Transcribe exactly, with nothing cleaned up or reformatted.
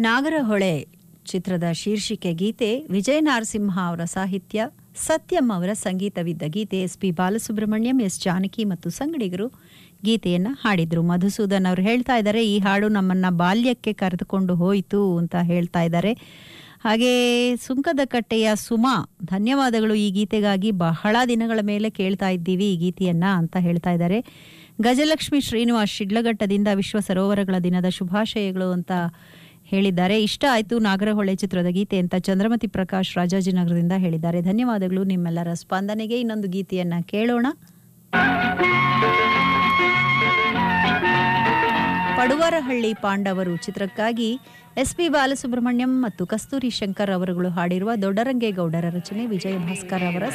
ನಾಗರಹೊಳೆ ಚಿತ್ರದ ಶೀರ್ಷಿಕೆ ಗೀತೆ ವಿಜಯ ನರಸಿಂಹ ಅವರ ಸಾಹಿತ್ಯ, ಸತ್ಯಂ ಅವರ ಸಂಗೀತವಿದ್ದ ಗೀತೆ. S P Balasubrahmanyam, S Janaki ಮತ್ತು ಸಂಗಡಿಗರು ಗೀತೆಯನ್ನ ಹಾಡಿದ್ರು. ಮಧುಸೂದನ್ ಅವರು ಹೇಳ್ತಾ ಇದ್ದಾರೆ, ಈ ಹಾಡು ನಮ್ಮನ್ನ ಬಾಲ್ಯಕ್ಕೆ ಕರೆದುಕೊಂಡು ಹೋಯಿತು ಅಂತ ಹೇಳ್ತಾ ಇದ್ದಾರೆ. ಹಾಗೆ ಸುಂಕದ ಕಟ್ಟೆಯ ಸುಮಾ, ಧನ್ಯವಾದಗಳು ಈ ಗೀತೆಗಾಗಿ, ಬಹಳ ದಿನಗಳ ಮೇಲೆ ಕೇಳ್ತಾ ಇದ್ದೀವಿ ಈ ಗೀತೆಯನ್ನ ಅಂತ ಹೇಳ್ತಾ ಇದ್ದಾರೆ. ಗಜಲಕ್ಷ್ಮಿ ಶ್ರೀನಿವಾಸ್ ಶಿಡ್ಲಘಟ್ಟದಿಂದ ವಿಶ್ವ ಸರೋವರಗಳ ದಿನದ ಶುಭಾಶಯಗಳು ಅಂತ ಹೇಳಿದ್ದಾರೆ. ಇಷ್ಟ ಆಯ್ತು ನಾಗರಹೊಳೆ ಚಿತ್ರದ ಗೀತೆ ಅಂತ ಚಂದ್ರಮತಿ ಪ್ರಕಾಶ್ ರಾಜಾಜಿನಗರದಿಂದ ಹೇಳಿದ್ದಾರೆ. ಧನ್ಯವಾದಗಳು ನಿಮ್ಮೆಲ್ಲರ ಸ್ಪಂದನೆಗೆ. ಇನ್ನೊಂದು ಗೀತೆಯನ್ನ ಕೇಳೋಣ. ಪಡುವರಹಳ್ಳಿ ಪಾಂಡವರು ಚಿತ್ರಕ್ಕಾಗಿ ಎಸ್ ಪಿ ಬಾಲಸುಬ್ರಹ್ಮಣ್ಯಂ ಮತ್ತು ಕಸ್ತೂರಿ ಶಂಕರ್ ಅವರುಗಳು ಹಾಡಿರುವ ದೊಡ್ಡರಂಗೇಗೌಡರ ರಚನೆ, ವಿಜಯ ಭಾಸ್ಕರ್ ಅವರ